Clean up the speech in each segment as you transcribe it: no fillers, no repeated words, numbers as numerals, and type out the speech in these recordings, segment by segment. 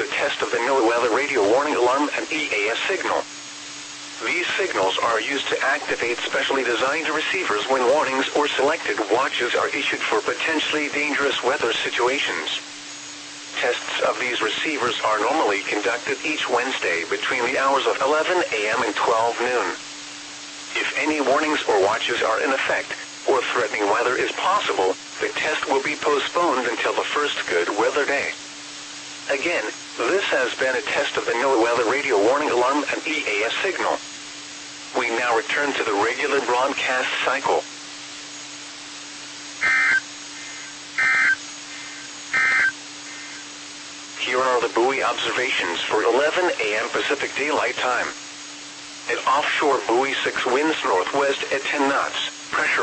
a test of the NOAA weather radio warning alarm and EAS signal. These signals are used to activate specially designed receivers when warnings or selected watches are issued for potentially dangerous weather situations. Tests of these receivers are normally conducted each Wednesday between the hours of 11 a.m. and 12 noon. If any warnings or watches are in effect, or threatening weather is possible, the test will be postponed until the first good weather day. Again, this has been a test of the NOAA weather radio warning alarm and EAS signal. We now return to the regular broadcast cycle. Here are the buoy observations for 11 a.m. Pacific Daylight Time. At offshore buoy 6, winds northwest at 10 knots, pressure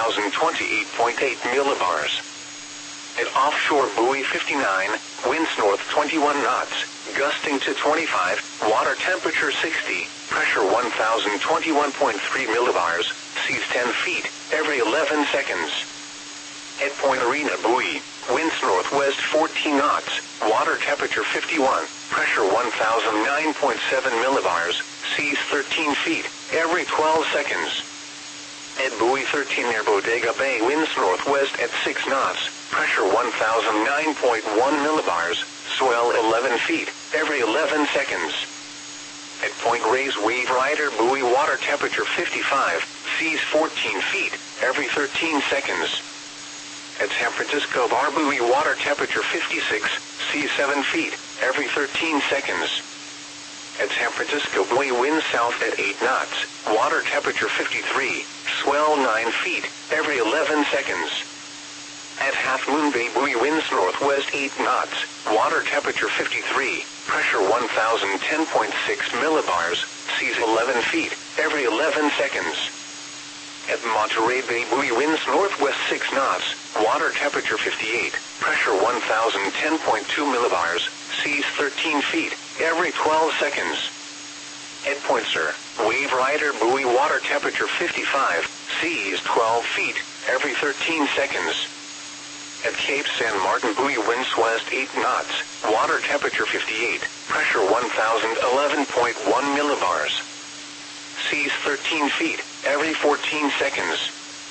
1,028.8 millibars. At offshore buoy 59, winds north 21 knots, gusting to 25, water temperature 60, pressure 1,021.3 millibars, seas 10 feet, every 11 seconds. At Point Arena buoy, winds northwest 14 knots, water temperature 51, pressure 1,009.7 millibars, seas 13 feet, every 12 seconds. At buoy 13 near Bodega Bay, winds northwest at 6 knots, pressure 1,009.1 millibars, swell 11 feet, every 11 seconds. At Point Reyes Wave Rider buoy, water temperature 55, seas 14 feet, every 13 seconds. At San Francisco Bar buoy, water temperature 56, seas 7 feet, every 13 seconds. At San Francisco buoy, winds south at 8 knots, water temperature 53, swell 9 feet, every 11 seconds. At Half Moon Bay buoy, winds northwest 8 knots, water temperature 53, pressure 1,010.6 millibars, seas 11 feet, every 11 seconds. At Monterey Bay buoy, winds northwest 6 knots, water temperature 58, pressure 1,010.2 millibars, seas 13 feet, every 12 seconds. At Point Sur, Wave Rider buoy, water temperature 55, seas 12 feet, every 13 seconds. At Cape San Martin buoy, winds west 8 knots, water temperature 58, pressure 1,011.1 millibars, seas 13 feet, every 14 seconds.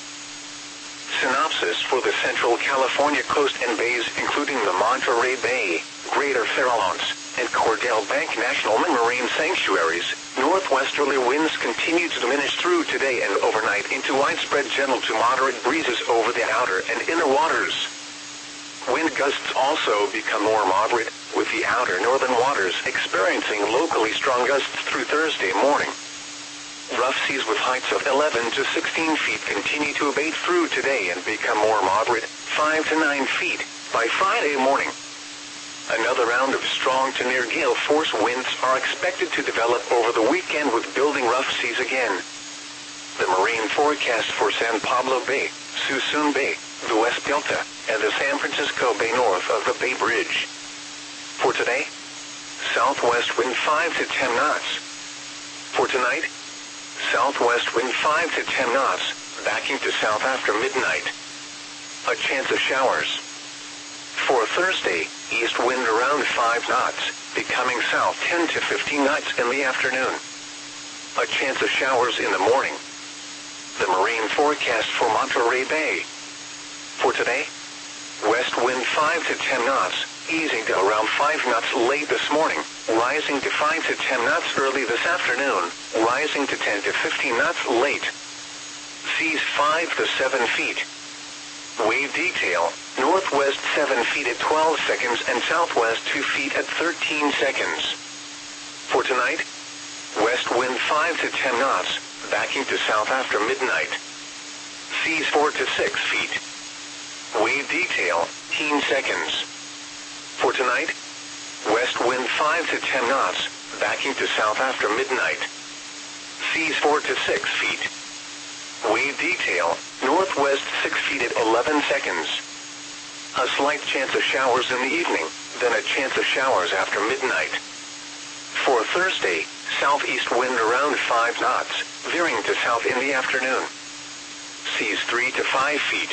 Synopsis for the Central California coast and bays, including the Monterey Bay, Greater Farallones, and Cordell Bank National Marine Sanctuaries. Northwesterly winds continue to diminish through today and overnight into widespread gentle to moderate breezes over the outer and inner waters. Wind gusts also become more moderate, with the outer northern waters experiencing locally strong gusts through Thursday morning. Rough seas with heights of 11 to 16 feet continue to abate through today and become more moderate, 5 to 9 feet, by Friday morning. Another round of strong to near gale force winds are expected to develop over the weekend, with building rough seas again. The marine forecast for San Pablo Bay, Suisun Bay, the West Delta, and the San Francisco Bay north of the Bay Bridge. For today, southwest wind 5 to 10 knots. For tonight, southwest wind 5 to 10 knots, backing to south after midnight. A chance of showers. For Thursday, east wind around 5 knots, becoming south 10 to 15 knots in the afternoon. A chance of showers in the morning. The marine forecast for Monterey Bay. For today, west wind 5 to 10 knots, easing to around 5 knots late this morning, rising to 5 to 10 knots early this afternoon, rising to 10 to 15 knots late. Seas 5 to 7 feet. Wave detail, northwest 7 feet at 12 seconds and southwest 2 feet at 13 seconds. For tonight, west wind 5 to 10 knots, backing to south after midnight. Seas 4 to 6 feet. Wave detail, 10 seconds. For tonight, west wind 5 to 10 knots, backing to south after midnight. Seas 4 to 6 feet. Wave detail, northwest 6 feet at 11 seconds. A slight chance of showers in the evening, then a chance of showers after midnight. For Thursday, southeast wind around 5 knots, veering to south in the afternoon. Seas 3 to 5 feet.